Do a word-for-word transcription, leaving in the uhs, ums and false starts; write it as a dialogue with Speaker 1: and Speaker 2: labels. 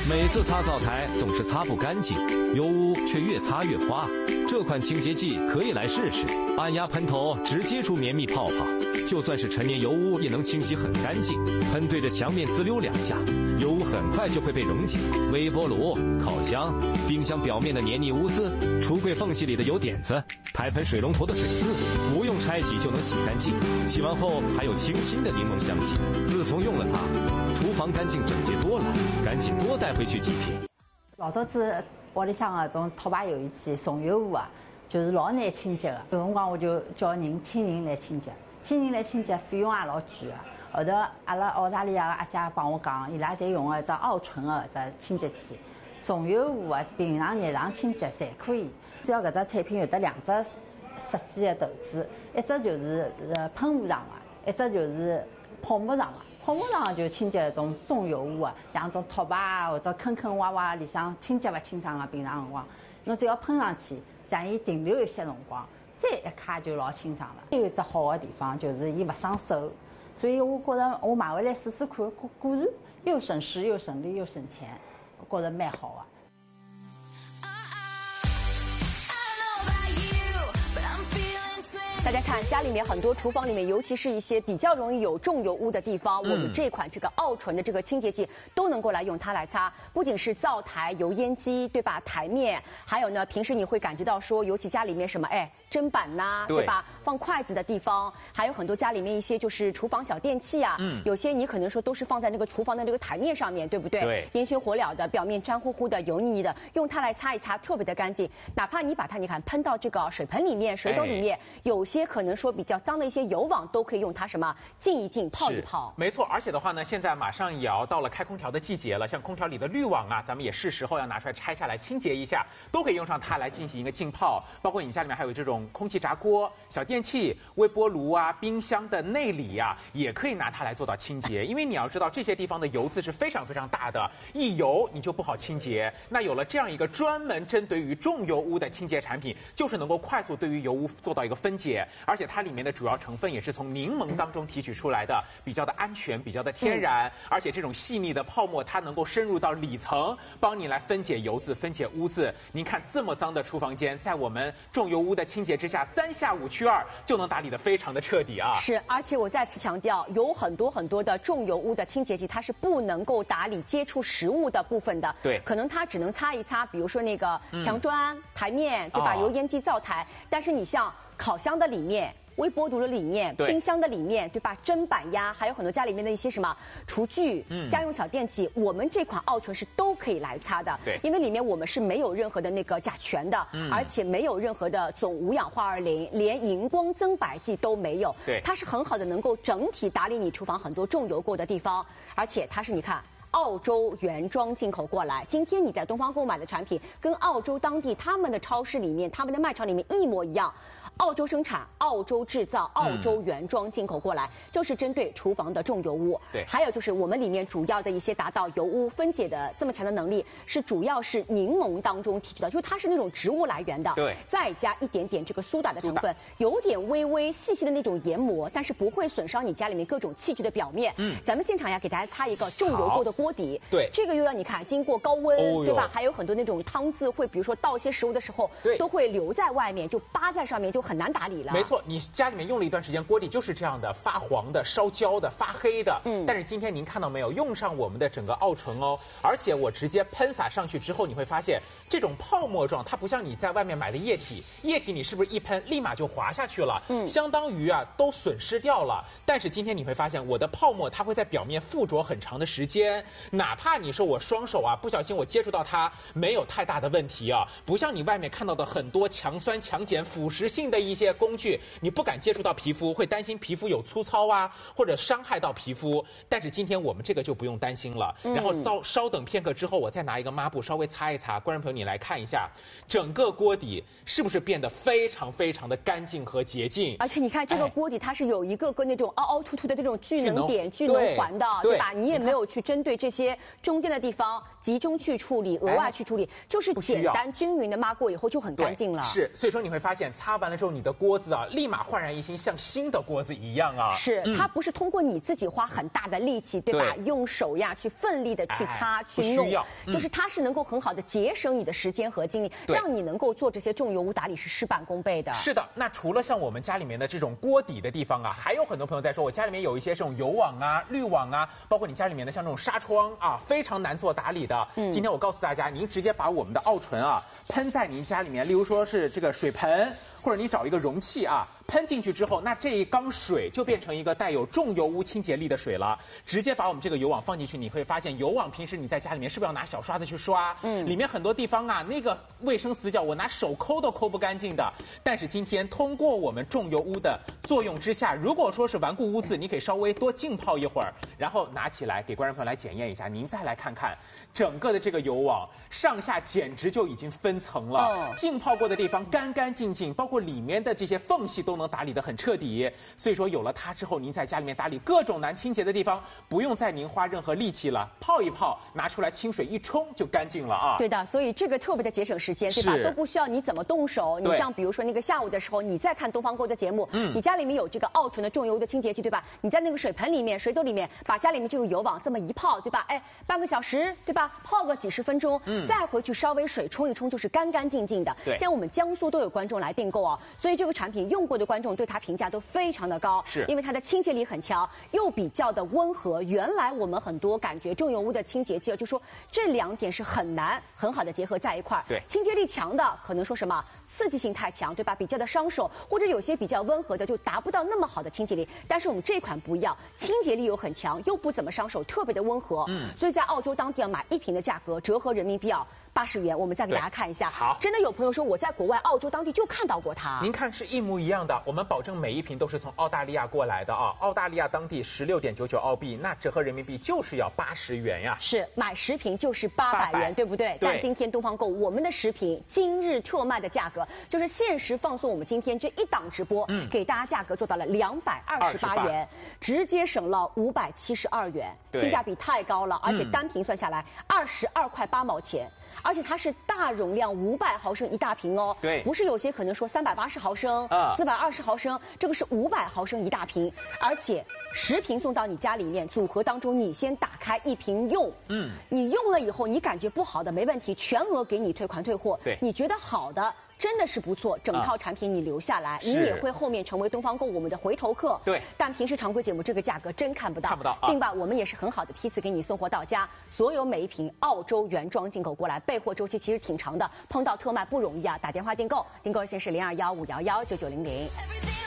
Speaker 1: 每次擦灶台总是擦不干净，油污却越擦越花。这款清洁剂可以来试试，按压喷头直接出绵密泡泡，就算是陈年油污也能清洗很干净。喷对着墙面滋溜两下，油污很快就会被溶解。微波炉、烤箱、冰箱表面的黏腻污渍，橱柜缝隙里的油点子，台盆水龙头的水渍，不用拆洗就能洗干净。洗完后还有清新的柠檬香气。自从用了它，厨房干净整洁多了，赶紧多带回去几瓶。
Speaker 2: 老早子屋里向个种拖把油烟机、送油污啊，就是老难清洁的。有辰光我就叫人请人来清洁，请人来清洁费用也老贵的。后头阿拉澳大利亚个阿姐帮我讲，伊拉侪用个一只澳纯个一只清洁剂，送油污啊、平常日常清洁侪可以。只要搿只产品有得两只设计的头子，一只就是呃喷雾上个，一只就是泡沫上个。泡沫上就清洁一种重油污啊，像种拖把啊或者坑坑洼洼里向清洁勿清爽个平常辰光，侬只要喷上去，将伊停留一些辰光，再一揩就老清爽了。有一只好的地方就是伊勿伤手，所以我觉着我买回来试试看，果果然又省时又省力又省钱，我觉着蛮好啊。
Speaker 3: 大家看，家里面很多厨房里面，尤其是一些比较容易有重油污的地方，嗯、我们这款这个澳纯的这个清洁剂都能够来用它来擦。不仅是灶台、油烟机，对吧？台面，还有呢，平时你会感觉到说，尤其家里面什么，哎，砧板呐、啊，对吧？放筷子的地方，还有很多家里面一些就是厨房小电器啊，嗯，有些你可能说都是放在那个厨房的这个台面上面，对不对？对。烟熏火燎的，表面粘乎乎的、油腻腻的，用它来擦一擦，特别的干净。哪怕你把它，你看喷到这个水盆里面、水斗里面，哎、有些可能说比较脏的一些油网，都可以用它什么浸一浸、泡一泡。
Speaker 4: 没错，而且的话呢，现在马上也要到了开空调的季节了，像空调里的滤网啊，咱们也是时候要拿出来拆下来清洁一下，都可以用上它来进行一个浸泡。包括你家里面还有这种空气炸锅、小电器、微波炉啊、冰箱的内里啊，也可以拿它来做到清洁。因为你要知道这些地方的油渍是非常非常大的，一油你就不好清洁。那有了这样一个专门针对于重油污的清洁产品，就是能够快速对于油污做到一个分解，而且它里面的主要成分也是从柠檬当中提取出来的，比较的安全，比较的天然，嗯、而且这种细密的泡沫它能够深入到里层，帮你来分解油渍、分解污渍。您看这么脏的厨房间，在我们重油污的清洁之下，三下五去二就能打理得非常的彻底啊！
Speaker 3: 是，而且我再次强调，有很多很多的重油污的清洁剂，它是不能够打理接触食物的部分的。对，可能它只能擦一擦，比如说那个墙砖、嗯、台面，对吧？哦、油烟机、灶台，但是你像烤箱的里面。微波炉的里面，冰箱的里面，对吧？砧板呀，还有很多家里面的一些什么厨具、嗯、家用小电器，我们这款澳纯是都可以来擦的。对，因为里面我们是没有任何的那个甲醛的，嗯、而且没有任何的总无氧化二磷，连荧光增白剂都没有。对，它是很好的能够整体打理你厨房很多重油过的地方，而且它是你看。澳洲原装进口过来，今天你在东方购买的产品，跟澳洲当地他们的超市里面、他们的卖场里面一模一样。澳洲生产、澳洲制造、澳洲原装进口过来，嗯、就是针对厨房的重油污。对，还有就是我们里面主要的一些达到油污分解的这么强的能力，是主要是柠檬当中提取的，就是它是那种植物来源的。对，再加一点点这个苏打的成分，有点微微细细的那种研磨，但是不会损伤你家里面各种器具的表面。嗯，咱们现场呀，给大家擦一个重油过的锅底。对，这个又要你看经过高温，哦、对吧？还有很多那种汤渍会，比如说倒一些食物的时候，都会留在外面，就扒在上面，就很难打理了。
Speaker 4: 没错，你家里面用了一段时间，锅底就是这样的，发黄的、烧焦的、发黑的。嗯，但是今天您看到没有，用上我们的整个澳纯哦，而且我直接喷洒上去之后，你会发现这种泡沫状，它不像你在外面买的液体，液体你是不是一喷立马就滑下去了？嗯，相当于啊都损失掉了。但是今天你会发现，我的泡沫它会在表面附着很长的时间，哪怕你说我双手啊不小心我接触到它，没有太大的问题啊，不像你外面看到的很多强酸强碱腐蚀性的一些工具，你不敢接触到皮肤，会担心皮肤有粗糙啊，或者伤害到皮肤。但是今天我们这个就不用担心了。然后稍稍等片刻之后，我再拿一个抹布稍微擦一擦。观众朋友，你来看一下，整个锅底是不是变得非常非常的干净和洁净？
Speaker 3: 而且你看这个锅底，它是有一个个那种凹凹凸凸的这种聚能点、聚能环的，对吧？你也没有去针对这些中间的地方集中去处理、额外去处理，就是简单均匀的抹过以后就很干净了。
Speaker 4: 是，所以说你会发现擦完了之后。 候，你的锅子啊，立马焕然一新，像新的锅子一样啊。
Speaker 3: 是，嗯、它不是通过你自己花很大的力气，对吧？对用手呀去奋力的去擦、哎、去弄，嗯、就是它是能够很好的节省你的时间和精力，让你能够做这些重油污打理是事半功倍的。
Speaker 4: 是的，那除了像我们家里面的这种锅底的地方啊，还有很多朋友在说，我家里面有一些这种油网啊、滤网啊，包括你家里面的像这种纱窗啊，非常难做打理的。嗯、今天我告诉大家，您直接把我们的奥醇啊喷在您家里面，例如说是这个水盆，或者你找一个容器啊，喷进去之后，那这一缸水就变成一个带有重油污清洁力的水了。直接把我们这个油网放进去，你会发现油网平时你在家里面是不是要拿小刷子去刷？嗯，里面很多地方啊，那个卫生死角，我拿手抠都抠不干净的。但是今天通过我们重油污的作用之下，如果说是顽固污渍，你可以稍微多浸泡一会儿，然后拿起来给观众朋友来检验一下。您再来看看整个的这个油网上下简直就已经分层了，哦、浸泡过的地方干干净净，包括里面的这些缝隙都能打理得很彻底。所以说有了它之后，您在家里面打理各种难清洁的地方，不用再您花任何力气了，泡一泡，拿出来清水一冲就干净了啊。
Speaker 3: 对的，所以这个特别的节省时间，对吧？都不需要你怎么动手。你像比如说那个下午的时候，你在看东方沟的节目，嗯，你家里面有这个奥醇的重油污的清洁剂，对吧？你在那个水盆里面、水斗里面，把家里面这个油网这么一泡，对吧？哎，半个小时，对吧？泡个几十分钟，嗯，再回去稍微水冲一冲，就是干干净净的。对，现在我们江苏都有观众来订购啊，所以这个产品用过的观众对它评价都非常的高，是因为它的清洁力很强，又比较的温和。原来我们很多感觉重油污的清洁剂，就说这两点是很难很好的结合在一块儿。对，清洁力强的可能说什么刺激性太强，对吧？比较的伤手，或者有些比较温和的就达不到那么好的清洁力。但是我们这款不一样，清洁力又很强，又不怎么伤手，特别的温和。嗯，所以在澳洲当地要买一瓶的价格折合人民币啊八十元，我们再给大家看一下。好，真的有朋友说我在国外澳洲当地就看到过它。
Speaker 4: 您看是一模一样的，我们保证每一瓶都是从澳大利亚过来的啊，澳大利亚当地十六点九九澳币，那折合人民币就是要八十元呀。
Speaker 3: 是买十瓶就是八百元，对不对？对。但今天东方购我们的十瓶今日特卖的价格，就是限时放送我们今天这一档直播，嗯，给大家价格做到了两百二十八元，直接省了五百七十二元，性价比太高了，而且单瓶算下来二十二块八毛钱。而且它是大容量五百毫升一大瓶哦，对，不是有些可能说三百八十毫升、四百二十毫升，这个是五百毫升一大瓶，而且十瓶送到你家里面，组合当中你先打开一瓶用，嗯，你用了以后你感觉不好的没问题，全额给你退款退货，对，你觉得好的。真的是不错，整套产品你留下来，啊、你也会后面成为东方购我们的回头客。对，但平时常规节目这个价格真看不到，看不到。另外，我们也是很好的批次给你送货到家，所有每一瓶澳洲原装进口过来，备货周期其实挺长的，碰到特卖不容易啊！打电话订购，订购热线是零二幺五幺幺九九零零。